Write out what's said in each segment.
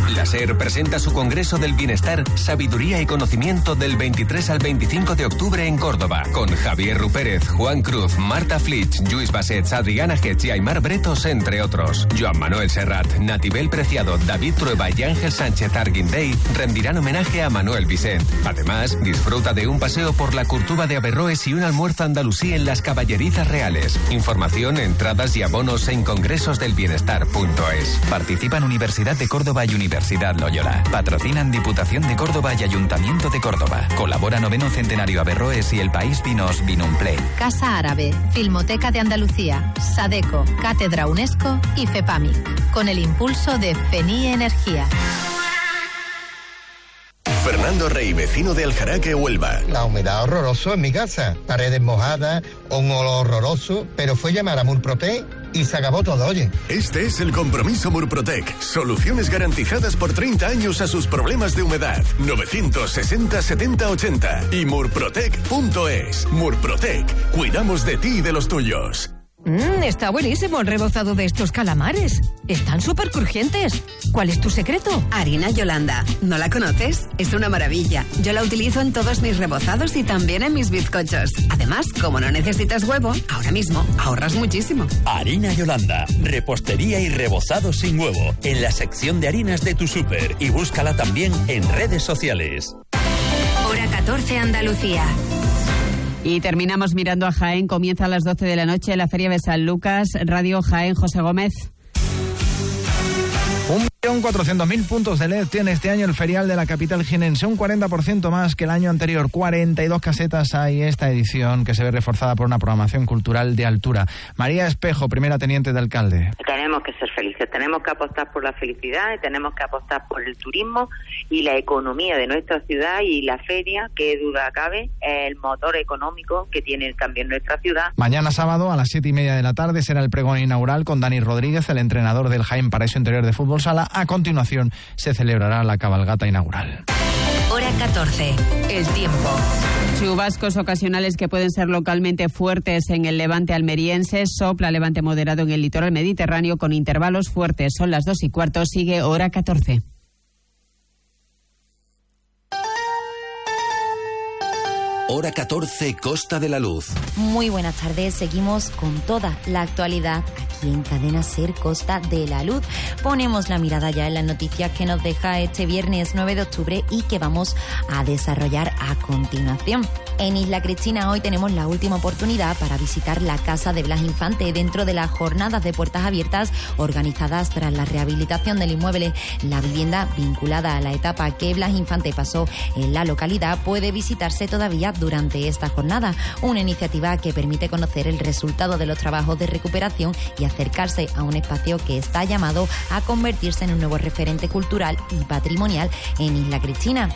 La SER presenta su Congreso del Bienestar, Sabiduría y Conocimiento del 23 al 25 de octubre en Córdoba, con Javier Rupérez, Juan Cruz, Marta Flitsch, Lluís Bassets, Adriana Getz y Aymar Bretos, entre otros. Joan Manuel Serrat, Natibel Preciado, David Trueba y Ángel Sánchez Arguindey rendirán homenaje a Manuel Vicent. Además, disfruta de un paseo por la Curtuba de Averroes y un almuerzo andalusí en las Caballerizas Reales. Información, entradas y abonos en congresosdelbienestar.es. Participan Universidad de Córdoba y Universidad Loyola. Patrocinan Diputación de Córdoba y Ayuntamiento de Córdoba. Colabora 9º Centenario Averroes y El País Vinos Vinumplay. Casa Árabe, Filmoteca de Andalucía, Sadeco, Cátedra UNESCO y FEPAMIC. Con el impulso de FENI Energía. Fernando Rey, vecino de Aljaraque, Huelva. La humedad horroroso en mi casa, paredes mojadas, un olor horroroso, pero fue llamar a Murprotec y se acabó todo, oye. Este es el compromiso Murprotec. Soluciones garantizadas por 30 años a sus problemas de humedad. 960 70 80 y murprotec.es. Murprotec. Cuidamos de ti y de los tuyos. Está buenísimo el rebozado de estos calamares. Están súper crujientes. ¿Cuál es tu secreto? Harina Yolanda. ¿No la conoces? Es una maravilla. Yo la utilizo en todos mis rebozados y también en mis bizcochos. Además, como no necesitas huevo, ahora mismo ahorras muchísimo. Harina Yolanda. Repostería y rebozado sin huevo. En la sección de harinas de tu súper. Y búscala también en redes sociales. Hora 14 Andalucía. Y terminamos mirando a Jaén. Comienza a las 12 de la noche la Feria de San Lucas. Radio Jaén, José Gómez. 1.400.000 puntos de LED tiene este año el ferial de la capital jienense, un 40% más que el año anterior. 42 casetas hay esta edición, que se ve reforzada por una programación cultural de altura. María Espejo, primera teniente de alcalde. Tenemos que ser felices, tenemos que apostar por la felicidad, tenemos que apostar por el turismo y la economía de nuestra ciudad, y la feria, que duda cabe, es el motor económico que tiene también nuestra ciudad. Mañana sábado a las 7:30 de la tarde será el pregón inaugural con Dani Rodríguez, el entrenador del Jaén Paraíso Interior de Fútbol Sala. A continuación se celebrará la cabalgata inaugural. Hora 14. El tiempo. Chubascos ocasionales que pueden ser localmente fuertes en el levante almeriense. Sopla levante moderado en el litoral mediterráneo con intervalos fuertes. Son las 2:15. Sigue Hora 14. Hora 14, Costa de la Luz. Muy buenas tardes, seguimos con toda la actualidad aquí en Cadena Ser Costa de la Luz. Ponemos la mirada ya en las noticias que nos deja este viernes 9 de octubre y que vamos a desarrollar a continuación. En Isla Cristina hoy tenemos la última oportunidad para visitar la Casa de Blas Infante dentro de las jornadas de puertas abiertas organizadas tras la rehabilitación del inmueble. La vivienda vinculada a la etapa que Blas Infante pasó en la localidad puede visitarse todavía durante esta jornada, una iniciativa que permite conocer el resultado de los trabajos de recuperación y acercarse a un espacio que está llamado a convertirse en un nuevo referente cultural y patrimonial en Isla Cristina.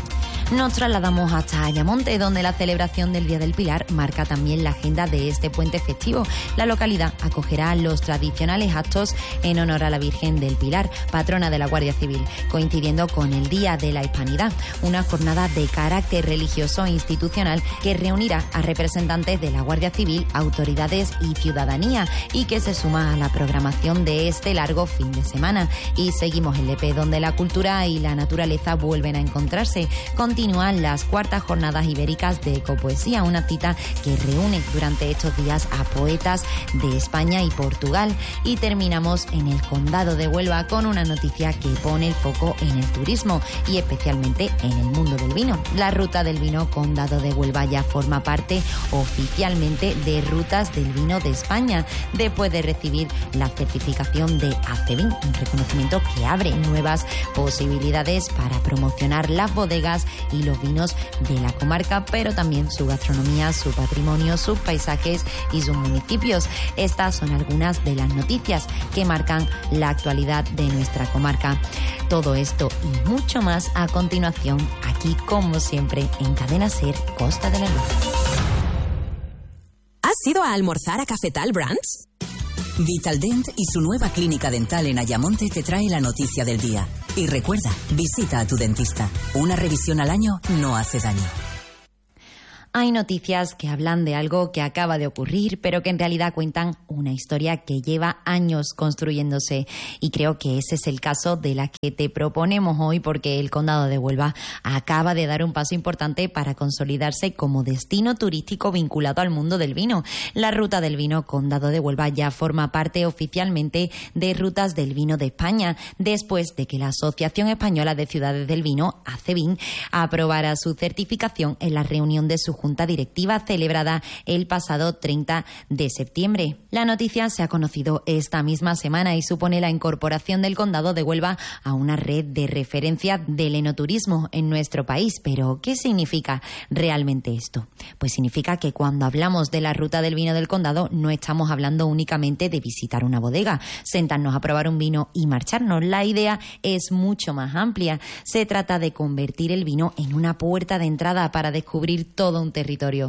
Nos trasladamos hasta Ayamonte, donde la celebración del Día del Pilar marca también la agenda de este puente festivo. La localidad acogerá los tradicionales actos en honor a la Virgen del Pilar, patrona de la Guardia Civil, coincidiendo con el Día de la Hispanidad, una jornada de carácter religioso e institucional que reunirá a representantes de la Guardia Civil, autoridades y ciudadanía, y que se suma a la programación de este largo fin de semana. Y seguimos en Lepe, donde la cultura y la naturaleza vuelven a encontrarse. Continúan las cuartas jornadas ibéricas de ecopoesía, una cita que reúne durante estos días a poetas de España y Portugal. Y terminamos en el Condado de Huelva con una noticia que pone el foco en el turismo y especialmente en el mundo del vino. La Ruta del Vino Condado de Huelva ya forma parte oficialmente de Rutas del Vino de España, después de recibir la certificación de ACEVIN, un reconocimiento que abre nuevas posibilidades para promocionar las bodegas y los vinos de la comarca, pero también su gastronomía, su patrimonio, sus paisajes y sus municipios. Estas son algunas de las noticias que marcan la actualidad de nuestra comarca. Todo esto y mucho más a continuación, aquí como siempre en Cadena Ser Costa de la Luz. ¿Has ido a almorzar a Cafetal Brands? Vitaldent y su nueva clínica dental en Ayamonte te trae la noticia del día. Y recuerda, visita a tu dentista. Una revisión al año no hace daño. Hay noticias que hablan de algo que acaba de ocurrir, pero que en realidad cuentan una historia que lleva años construyéndose. Y creo que ese es el caso de la que te proponemos hoy, porque el Condado de Huelva acaba de dar un paso importante para consolidarse como destino turístico vinculado al mundo del vino. La Ruta del Vino Condado de Huelva ya forma parte oficialmente de Rutas del Vino de España, después de que la Asociación Española de Ciudades del Vino, ACEVIN, aprobara su certificación en la reunión de su junta directiva celebrada el pasado 30 de septiembre. La noticia se ha conocido esta misma semana y supone la incorporación del Condado de Huelva a una red de referencia del enoturismo en nuestro país. Pero, ¿qué significa realmente esto? Pues significa que cuando hablamos de la Ruta del Vino del Condado no estamos hablando únicamente de visitar una bodega, sentarnos a probar un vino y marcharnos. La idea es mucho más amplia. Se trata de convertir el vino en una puerta de entrada para descubrir todo un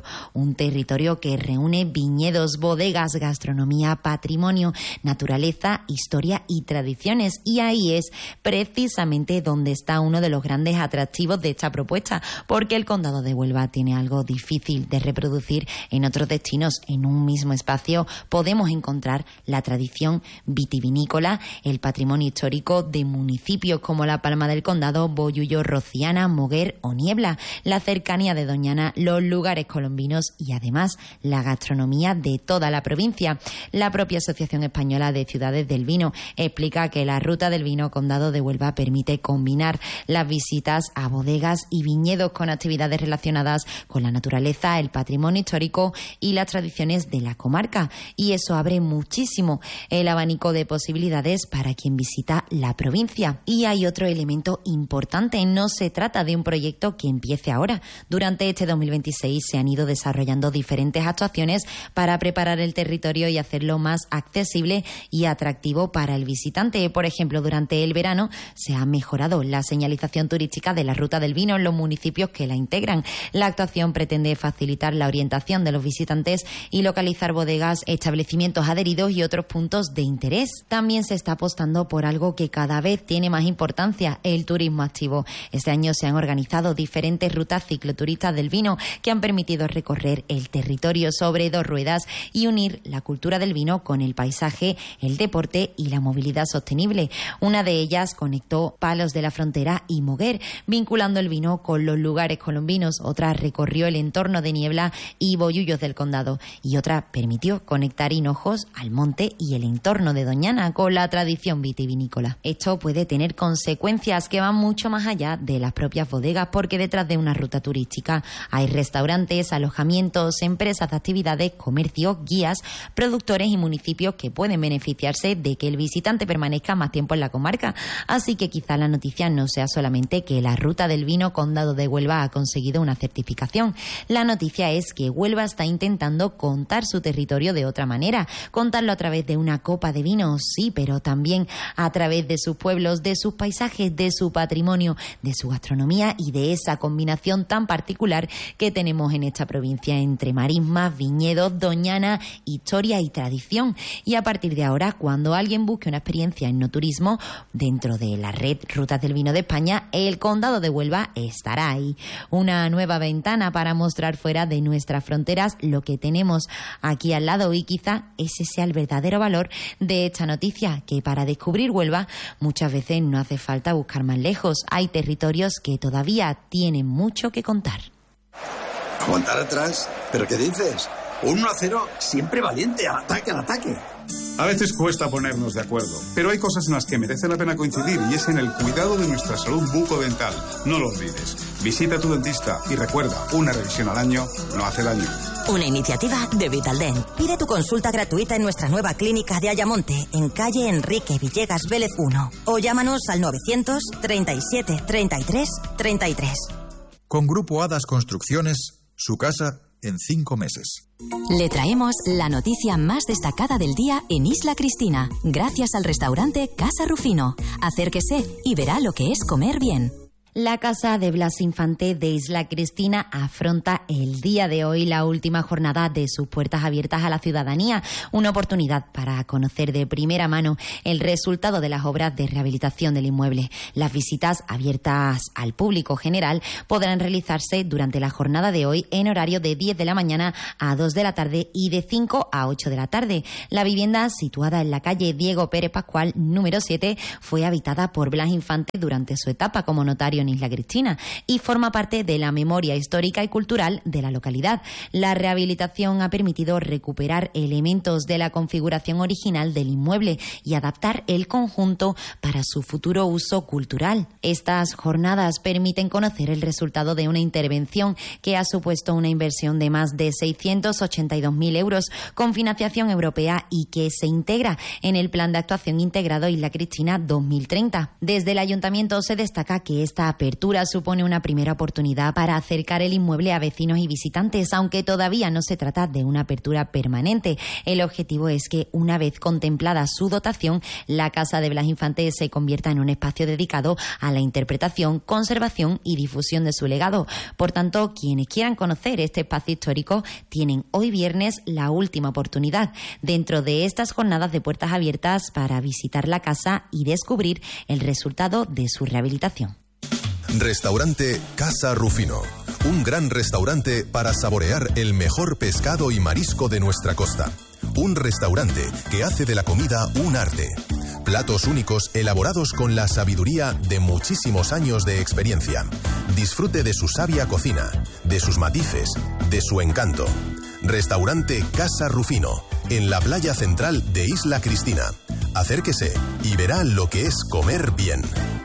territorio que reúne viñedos, bodegas, gastronomía, patrimonio, naturaleza, historia y tradiciones. Y ahí es precisamente donde está uno de los grandes atractivos de esta propuesta, porque el Condado de Huelva tiene algo difícil de reproducir en otros destinos. En un mismo espacio podemos encontrar la tradición vitivinícola, el patrimonio histórico de municipios como La Palma del Condado, Bollullo, Rociana, Moguer o Niebla, la cercanía de Doñana, los lugares colombinos y además la gastronomía de toda la provincia. La propia Asociación Española de Ciudades del Vino explica que la Ruta del Vino Condado de Huelva permite combinar las visitas a bodegas y viñedos con actividades relacionadas con la naturaleza, el patrimonio histórico y las tradiciones de la comarca, y eso abre muchísimo el abanico de posibilidades para quien visita la provincia. Y hay otro elemento importante: no se trata de un proyecto que empiece ahora. Durante este 2026 se han ido desarrollando diferentes actuaciones para preparar el territorio y hacerlo más accesible y atractivo para el visitante. Por ejemplo, durante el verano se ha mejorado la señalización turística de la Ruta del Vino en los municipios que la integran. La actuación pretende facilitar la orientación de los visitantes y localizar bodegas, establecimientos adheridos y otros puntos de interés. También se está apostando por algo que cada vez tiene más importancia: el turismo activo. Este año se han organizado diferentes rutas cicloturistas del vino que han permitido recorrer el territorio sobre dos ruedas y unir la cultura del vino con el paisaje, el deporte y la movilidad sostenible. Una de ellas conectó Palos de la Frontera y Moguer, vinculando el vino con los lugares colombinos. Otra recorrió el entorno de Niebla y Bollullos del Condado, y otra permitió conectar Hinojos, Almonte y el entorno de Doñana con la tradición vitivinícola. Esto puede tener consecuencias que van mucho más allá de las propias bodegas, porque detrás de una ruta turística hay restaurantes, alojamientos, empresas de actividades, comercios, guías, productores y municipios que pueden beneficiarse de que el visitante permanezca más tiempo en la comarca. Así que quizá la noticia no sea solamente que la Ruta del Vino Condado de Huelva ha conseguido una certificación. La noticia es que Huelva está intentando contar su territorio de otra manera, contarlo a través de una copa de vino, sí, pero también a través de sus pueblos, de sus paisajes, de su patrimonio, de su gastronomía y de esa combinación tan particular que tenemos en esta provincia entre marismas, viñedos, Doñana, historia y tradición. Y a partir de ahora, cuando alguien busque una experiencia en enoturismo dentro de la red Rutas del Vino de España, el Condado de Huelva estará ahí. Una nueva ventana para mostrar fuera de nuestras fronteras lo que tenemos aquí al lado, y quizá ese sea el verdadero valor de esta noticia, que para descubrir Huelva muchas veces no hace falta buscar más lejos. Hay territorios que todavía tienen mucho que contar. ¿Aguantar atrás? ¿Pero qué dices? Un 1-0 siempre valiente, al ataque, al ataque. A veces cuesta ponernos de acuerdo, pero hay cosas en las que merece la pena coincidir, y es en el cuidado de nuestra salud bucodental. No lo olvides. Visita a tu dentista y recuerda, una revisión al año no hace daño. Una iniciativa de Vitaldent. Pide tu consulta gratuita en nuestra nueva clínica de Ayamonte, en calle Enrique Villegas Vélez 1. O llámanos al 900 37 33 33. Con Grupo Hadas Construcciones, su casa en 5 meses. Le traemos la noticia más destacada del día en Isla Cristina, gracias al restaurante Casa Rufino. Acérquese y verá lo que es comer bien. La Casa de Blas Infante de Isla Cristina afronta el día de hoy la última jornada de sus puertas abiertas a la ciudadanía, una oportunidad para conocer de primera mano el resultado de las obras de rehabilitación del inmueble. Las visitas abiertas al público general podrán realizarse durante la jornada de hoy en horario de 10 de la mañana a 2 de la tarde y de 5 a 8 de la tarde. La vivienda, situada en la calle Diego Pérez Pascual, número 7, fue habitada por Blas Infante durante su etapa como notario en Isla Cristina y forma parte de la memoria histórica y cultural de la localidad. La rehabilitación ha permitido recuperar elementos de la configuración original del inmueble y adaptar el conjunto para su futuro uso cultural. Estas jornadas permiten conocer el resultado de una intervención que ha supuesto una inversión de más de 682.000 euros con financiación europea y que se integra en el Plan de Actuación Integrado Isla Cristina 2030. Desde el Ayuntamiento se destaca que esta apertura supone una primera oportunidad para acercar el inmueble a vecinos y visitantes, aunque todavía no se trata de una apertura permanente. El objetivo es que, una vez contemplada su dotación, la Casa de Blas Infante se convierta en un espacio dedicado a la interpretación, conservación y difusión de su legado. Por tanto, quienes quieran conocer este espacio histórico tienen hoy viernes la última oportunidad dentro de estas jornadas de puertas abiertas para visitar la casa y descubrir el resultado de su rehabilitación. Restaurante Casa Rufino. Un gran restaurante para saborear el mejor pescado y marisco de nuestra costa. Un restaurante que hace de la comida un arte. Platos únicos elaborados con la sabiduría de muchísimos años de experiencia. Disfrute de su sabia cocina, de sus matices, de su encanto. Restaurante Casa Rufino, en la playa central de Isla Cristina. Acérquese y verá lo que es comer bien.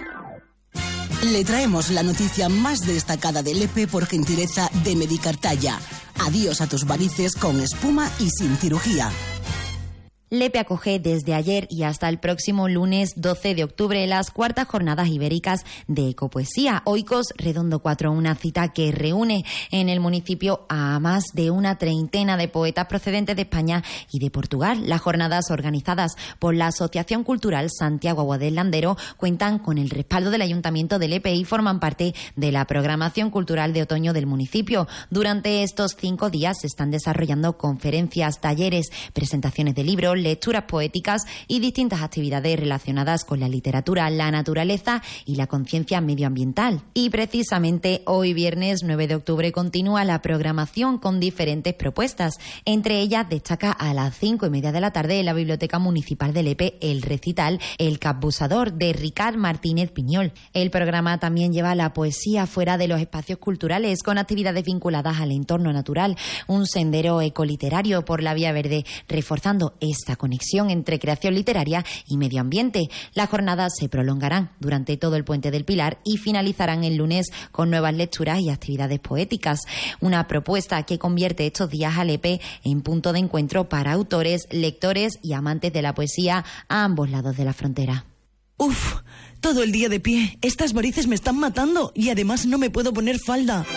Le traemos la noticia más destacada del EP por gentileza de Medicartaya. Adiós a tus varices con espuma y sin cirugía. Lepe acoge desde ayer y hasta el próximo lunes 12 de octubre las cuartas jornadas ibéricas de ecopoesía. Oikos Redondo 4, una cita que reúne en el municipio a más de una treintena de poetas procedentes de España y de Portugal. Las jornadas, organizadas por la Asociación Cultural Santiago Agua del Landero, cuentan con el respaldo del Ayuntamiento de Lepe y forman parte de la programación cultural de otoño del municipio. Durante estos 5 días se están desarrollando conferencias, talleres, presentaciones de libros, lecturas poéticas y distintas actividades relacionadas con la literatura, la naturaleza y la conciencia medioambiental. Y precisamente hoy viernes 9 de octubre continúa la programación con diferentes propuestas. Entre ellas destaca a las 5:30 de la tarde en la Biblioteca Municipal de Lepe el recital El Capbusador de Ricard Martínez Piñol. El programa también lleva la poesía fuera de los espacios culturales con actividades vinculadas al entorno natural, un sendero ecoliterario por la Vía Verde, reforzando esta conexión entre creación literaria y medio ambiente. Las jornadas se prolongarán durante todo el Puente del Pilar y finalizarán el lunes con nuevas lecturas y actividades poéticas. Una propuesta que convierte estos días a Lepe en punto de encuentro para autores, lectores y amantes de la poesía a ambos lados de la frontera. Uf, todo el día de pie. Estas varices me están matando y además no me puedo poner falda.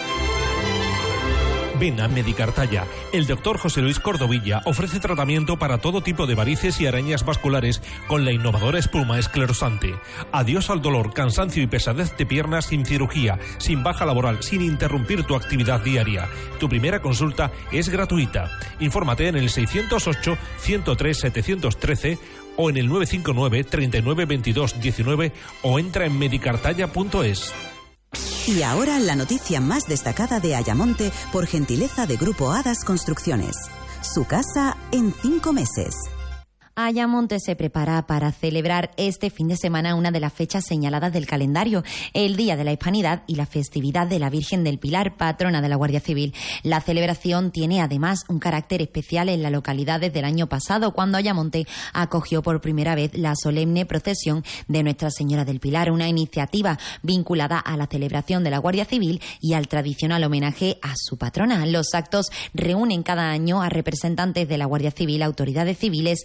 Ven a Medicartaya. El doctor José Luis Cordovilla ofrece tratamiento para todo tipo de varices y arañas vasculares con la innovadora espuma esclerosante. Adiós al dolor, cansancio y pesadez de piernas sin cirugía, sin baja laboral, sin interrumpir tu actividad diaria. Tu primera consulta es gratuita. Infórmate en el 608 103 713 o en el 959 39 22 19 o entra en medicartaya.es. Y ahora la noticia más destacada de Ayamonte por gentileza de Grupo Hadas Construcciones. Su casa en 5 meses. Ayamonte se prepara para celebrar este fin de semana una de las fechas señaladas del calendario, el Día de la Hispanidad y la festividad de la Virgen del Pilar, patrona de la Guardia Civil. La celebración tiene además un carácter especial en la localidad desde el año pasado, cuando Ayamonte acogió por primera vez la solemne procesión de Nuestra Señora del Pilar, una iniciativa vinculada a la celebración de la Guardia Civil y al tradicional homenaje a su patrona. Los actos reúnen cada año a representantes de la Guardia Civil, autoridades civiles y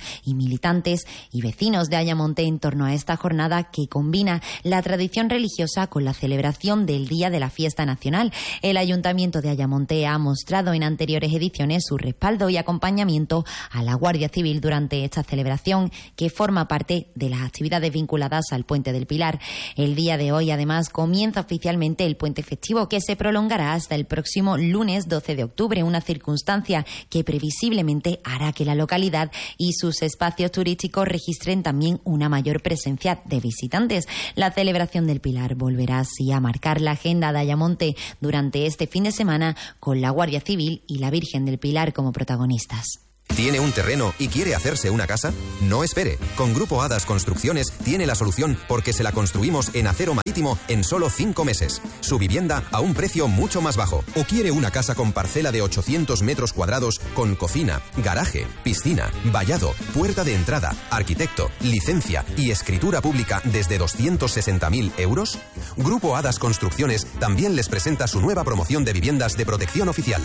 militantes y vecinos de Ayamonte en torno a esta jornada que combina la tradición religiosa con la celebración del Día de la Fiesta Nacional. El Ayuntamiento de Ayamonte ha mostrado en anteriores ediciones su respaldo y acompañamiento a la Guardia Civil durante esta celebración, que forma parte de las actividades vinculadas al Puente del Pilar. El día de hoy, además, comienza oficialmente el puente festivo, que se prolongará hasta el próximo lunes 12 de octubre, una circunstancia que previsiblemente hará que la localidad y sus espacios turísticos registren también una mayor presencia de visitantes. La celebración del Pilar volverá así a marcar la agenda de Ayamonte durante este fin de semana, con la Guardia Civil y la Virgen del Pilar como protagonistas. ¿Tiene un terreno y quiere hacerse una casa? No espere. Con Grupo Hadas Construcciones tiene la solución, porque se la construimos en acero marítimo en solo 5 meses. Su vivienda a un precio mucho más bajo. ¿O quiere una casa con parcela de 800 metros cuadrados con cocina, garaje, piscina, vallado, puerta de entrada, arquitecto, licencia y escritura pública desde 260.000 euros? Grupo Hadas Construcciones también les presenta su nueva promoción de viviendas de protección oficial.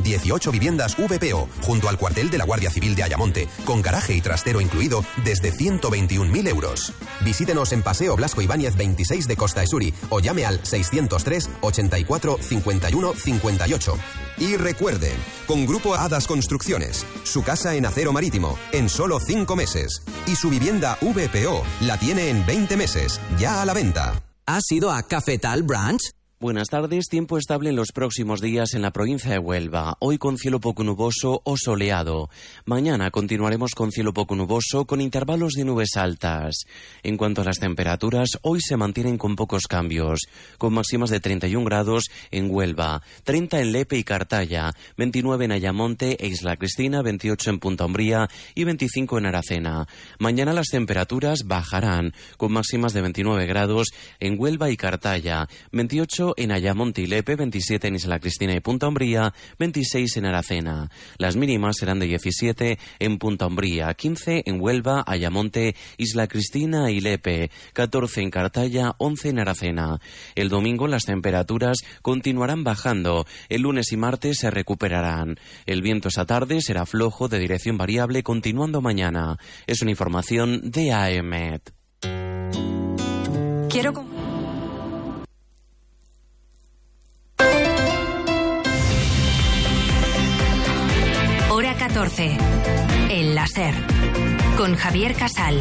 18 viviendas VPO junto al cuartel de la Guardia Civil de Ayamonte, con garaje y trastero incluido, desde 121.000 euros. Visítenos en Paseo Blasco Ibáñez 26 de Costa Esuri o llame al 603 84 51 58. Y recuerden, con Grupo Hadas Construcciones, su casa en acero marítimo en solo 5 meses. Y su vivienda VPO la tiene en 20 meses, ya a la venta. ¿Has ido a Cafetal Branch? Buenas tardes. Tiempo estable en los próximos días en la provincia de Huelva. Hoy con cielo poco nuboso o soleado. Mañana continuaremos con cielo poco nuboso con intervalos de nubes altas. En cuanto a las temperaturas, hoy se mantienen con pocos cambios, con máximas de 31 grados en Huelva, 30 en Lepe y Cartaya, 29 en Ayamonte e Isla Cristina, 28 en Punta Umbría y 25 en Aracena. Mañana las temperaturas bajarán, con máximas de 29 grados en Huelva y Cartaya, 28 en Ayamonte y Lepe, 27 en Isla Cristina y Punta Umbría, 26 en Aracena. Las mínimas serán de 17 en Punta Umbría, 15 en Huelva, Ayamonte, Isla Cristina y Lepe, 14 en Cartaya, 11 en Aracena. El domingo las temperaturas continuarán bajando. El lunes y martes se recuperarán. El viento esa tarde será flojo, de dirección variable, continuando mañana. Es una información de AEMET. Hora 14. El láser. Con Javier Casal.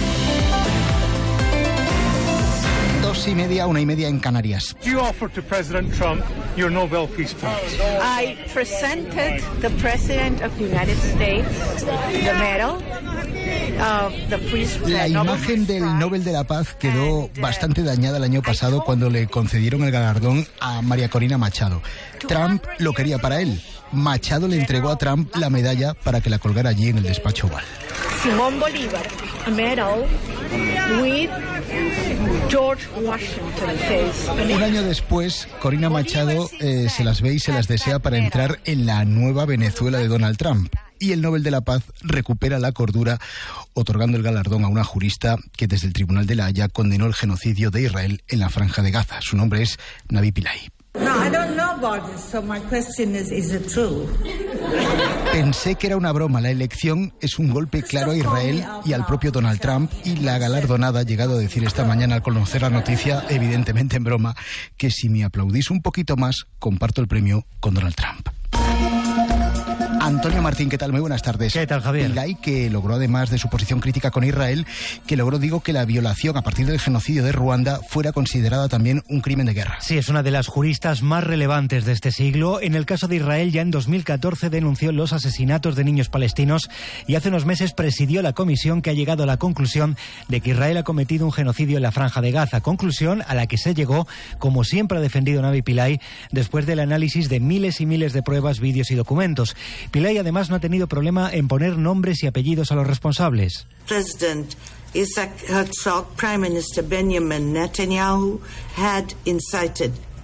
2:30, 1:30 en Canarias. You offered to President Trump your Nobel Peace Prize. I presented the President of the United States the medal of the Peace Prize. La imagen del Nobel de la Paz quedó bastante dañada el año pasado cuando le concedieron el galardón a María Corina Machado. Trump lo quería para él. Machado le entregó a Trump la medalla para que la colgara allí en el despacho Oval. Simón Bolívar, a medal with George Washington face. Un año después, Corina Machado se las ve y se las desea para entrar en la nueva Venezuela de Donald Trump. Y el Nobel de la Paz recupera la cordura otorgando el galardón a una jurista que desde el Tribunal de La Haya condenó el genocidio de Israel en la Franja de Gaza. Su nombre es Navi Pillay. No, I don't know about this, so my question is it true? Pensé que era una broma. La elección es un golpe claro a Israel y al propio Donald Trump, y la galardonada ha llegado a decir esta mañana al conocer la noticia, evidentemente en broma, que si me aplaudís un poquito más, comparto el premio con Donald Trump. Antonio Martín, ¿qué tal? Muy buenas tardes. ¿Qué tal, Javier? Pillay, que logró, además de su posición crítica con Israel, que logró, que la violación a partir del genocidio de Ruanda fuera considerada también un crimen de guerra. Sí, es una de las juristas más relevantes de este siglo. En el caso de Israel, ya en 2014 denunció los asesinatos de niños palestinos y hace unos meses presidió la comisión que ha llegado a la conclusión de que Israel ha cometido un genocidio en la Franja de Gaza. Conclusión a la que se llegó, como siempre ha defendido Navi Pillay, después del análisis de miles y miles de pruebas, vídeos y documentos. Pillay además no ha tenido problema en poner nombres y apellidos a los responsables. President Isaac Herzog, Prime Minister Benjamin Netanyahu had incited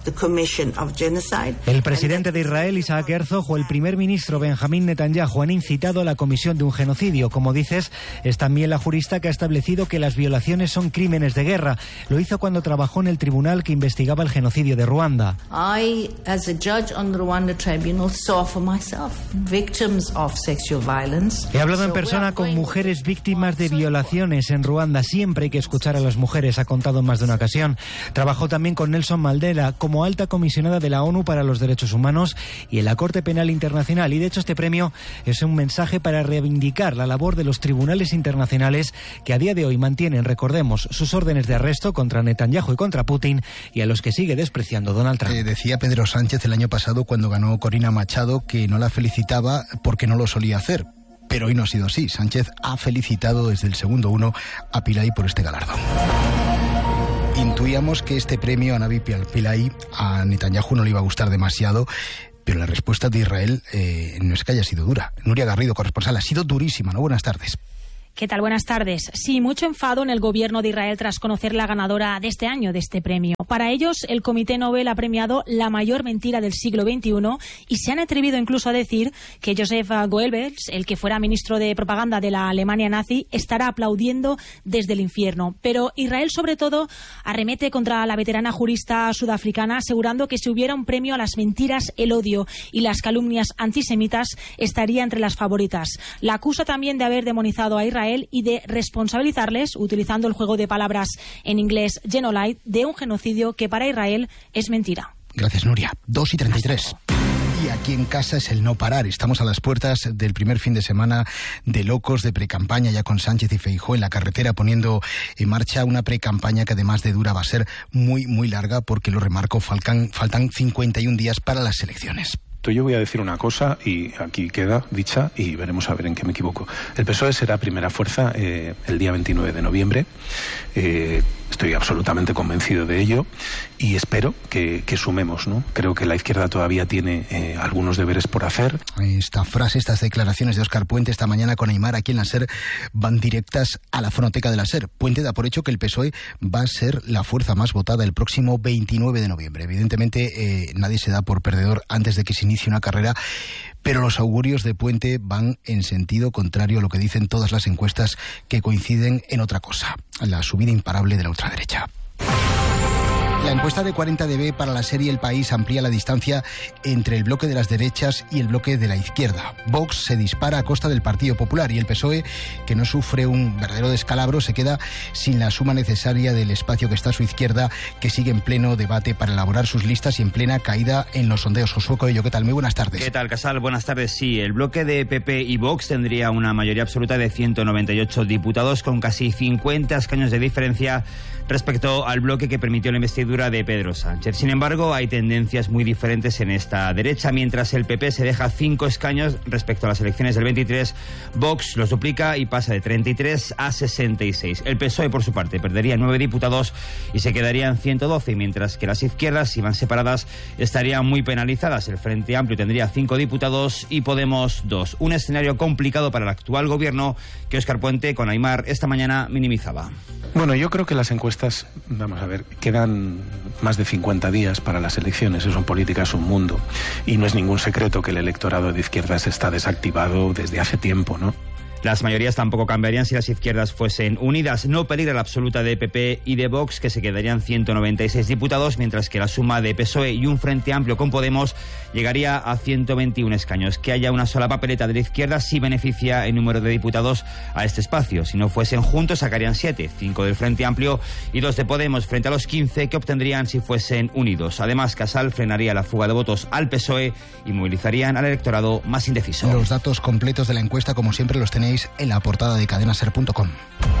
El presidente de Israel, Isaac Herzog, o el primer ministro Benjamín Netanyahu han incitado a la comisión de un genocidio. Como dices, es también la jurista que ha establecido que las violaciones son crímenes de guerra. Lo hizo cuando trabajó en el tribunal que investigaba el genocidio de Ruanda. He hablado en persona con mujeres víctimas de violaciones en Ruanda. Siempre hay que escuchar a las mujeres, ha contado en más de una ocasión. Trabajó también con Nelson Mandela como alta comisionada de la ONU para los Derechos Humanos y en la Corte Penal Internacional. Y de hecho este premio es un mensaje para reivindicar la labor de los tribunales internacionales que a día de hoy mantienen, recordemos, sus órdenes de arresto contra Netanyahu y contra Putin, y a los que sigue despreciando Donald Trump. Decía Pedro Sánchez el año pasado cuando ganó Corina Machado que no la felicitaba porque no lo solía hacer. Pero hoy no ha sido así. Sánchez ha felicitado desde el segundo uno a Pillay por este galardón. Intuíamos que este premio a Navi Pillay a Netanyahu no le iba a gustar demasiado, pero la respuesta de Israel no es que haya sido dura. Nuria Garrido, corresponsal, ha sido durísima, ¿no? Buenas tardes. ¿Qué tal? Buenas tardes. Sí, mucho enfado en el gobierno de Israel tras conocer la ganadora de este año de este premio. Para ellos, el Comité Nobel ha premiado la mayor mentira del siglo XXI y se han atrevido incluso a decir que Joseph Goebbels, el que fuera ministro de propaganda de la Alemania nazi, estará aplaudiendo desde el infierno. Pero Israel, sobre todo, arremete contra la veterana jurista sudafricana, asegurando que si hubiera un premio a las mentiras, el odio y las calumnias antisemitas, estaría entre las favoritas. La acusa también de haber demonizado a Israel y de responsabilizarles, utilizando el juego de palabras en inglés genocide, de un genocidio que para Israel es mentira. Gracias, Nuria. 2:33. Y aquí en casa es el no parar. Estamos a las puertas del primer fin de semana de locos, de precampaña, ya con Sánchez y Feijóo en la carretera poniendo en marcha una precampaña que además de dura va a ser muy, muy larga, porque lo remarco, faltan 51 días para las elecciones. Yo voy a decir una cosa y aquí queda dicha y veremos a ver en qué me equivoco. El PSOE será primera fuerza el día 29 de noviembre. Estoy absolutamente convencido de ello y espero que sumemos, ¿no? Creo que la izquierda todavía tiene algunos deberes por hacer. Esta frase, estas declaraciones de Óscar Puente esta mañana con Aimar aquí en la SER van directas a la fonoteca de la SER. Puente da por hecho que el PSOE va a ser la fuerza más votada el próximo 29 de noviembre. Evidentemente nadie se da por perdedor antes de que se inicie una carrera, pero los augurios de Puente van en sentido contrario a lo que dicen todas las encuestas, que coinciden en otra cosa: la subida imparable de la ultraderecha. La encuesta de 40dB para la serie El País amplía la distancia entre el bloque de las derechas y el bloque de la izquierda. Vox se dispara a costa del Partido Popular y el PSOE, que no sufre un verdadero descalabro, se queda sin la suma necesaria del espacio que está a su izquierda, que sigue en pleno debate para elaborar sus listas y en plena caída en los sondeos. Josué Coello, ¿qué tal? Muy buenas tardes. ¿Qué tal, Casal? Buenas tardes. Sí, el bloque de PP y Vox tendría una mayoría absoluta de 198 diputados, con casi 50 escaños de diferencia respecto al bloque que permitió la investidura de Pedro Sánchez. Sin embargo, hay tendencias muy diferentes en esta derecha. Mientras el PP se deja 5 escaños respecto a las elecciones del 23, Vox los duplica y pasa de 33 a 66. El PSOE, por su parte, perdería 9 diputados y se quedarían 112, mientras que las izquierdas, si van separadas, estarían muy penalizadas. El Frente Amplio tendría 5 diputados y Podemos 2. Un escenario complicado para el actual gobierno que Óscar Puente, con Aimar, esta mañana minimizaba. Bueno, yo creo que las encuestas, vamos a ver, quedan más de 50 días para las elecciones. Eso en política es un mundo. Y no es ningún secreto que el electorado de izquierdas está desactivado desde hace tiempo, ¿no? Las mayorías tampoco cambiarían si las izquierdas fuesen unidas. No peligra la absoluta de PP y de Vox, que se quedarían 196 diputados, mientras que la suma de PSOE y un Frente Amplio con Podemos llegaría a 121 escaños. Que haya una sola papeleta de la izquierda sí beneficia en número de diputados a este espacio. Si no fuesen juntos sacarían 7, 5 del Frente Amplio y 2 de Podemos, frente a los 15 que obtendrían si fuesen unidos. Además, Casal frenaría la fuga de votos al PSOE y movilizarían al electorado más indeciso. Los datos completos de la encuesta, como siempre, los tenéis en la portada de cadenaser.com.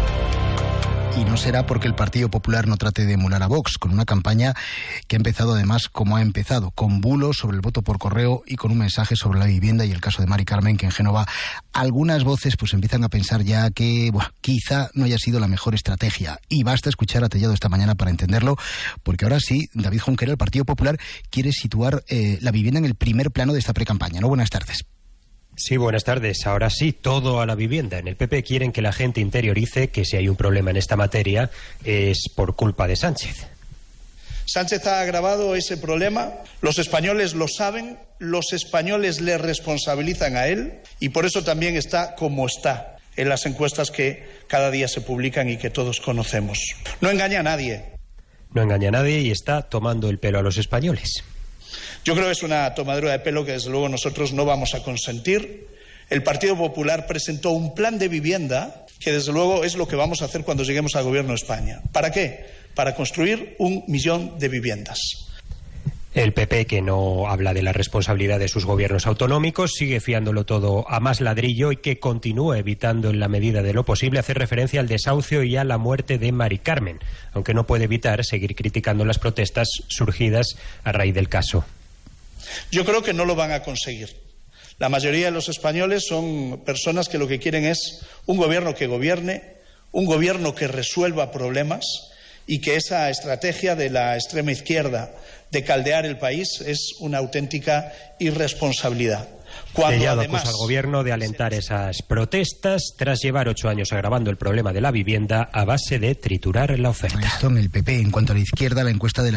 Y no será porque el Partido Popular no trate de emular a Vox, con una campaña que ha empezado además como ha empezado, con bulos sobre el voto por correo y con un mensaje sobre la vivienda y el caso de Mari Carmen, que en Génova algunas voces pues empiezan a pensar ya que quizá no haya sido la mejor estrategia. Y basta escuchar a Tellado esta mañana para entenderlo, porque ahora sí, David Junquera, el Partido Popular, quiere situar la vivienda en el primer plano de esta precampaña. ¿No? Buenas tardes. Sí, buenas tardes. Ahora sí, todo a la vivienda. En el PP quieren que la gente interiorice que si hay un problema en esta materia es por culpa de Sánchez. Sánchez ha agravado ese problema, los españoles lo saben, los españoles le responsabilizan a él y por eso también está como está en las encuestas que cada día se publican y que todos conocemos. No engaña a nadie. No engaña a nadie y está tomando el pelo a los españoles. Yo creo que es una tomadura de pelo que desde luego nosotros no vamos a consentir. El Partido Popular presentó un plan de vivienda que desde luego es lo que vamos a hacer cuando lleguemos al gobierno de España. ¿Para qué? Para construir 1 millón de viviendas. El PP, que no habla de la responsabilidad de sus gobiernos autonómicos, sigue fiándolo todo a más ladrillo y que continúa evitando en la medida de lo posible hacer referencia al desahucio y a la muerte de Mari Carmen, aunque no puede evitar seguir criticando las protestas surgidas a raíz del caso. Yo creo que no lo van a conseguir. La mayoría de los españoles son personas que lo que quieren es un gobierno que gobierne, un gobierno que resuelva problemas y que esa estrategia de la extrema izquierda de caldear el país es una auténtica irresponsabilidad. Tellado acusa al gobierno de alentar esas protestas tras llevar 8 años agravando el problema de la vivienda a base de triturar la oferta. Esto en el PP. En cuanto a la izquierda, la encuesta de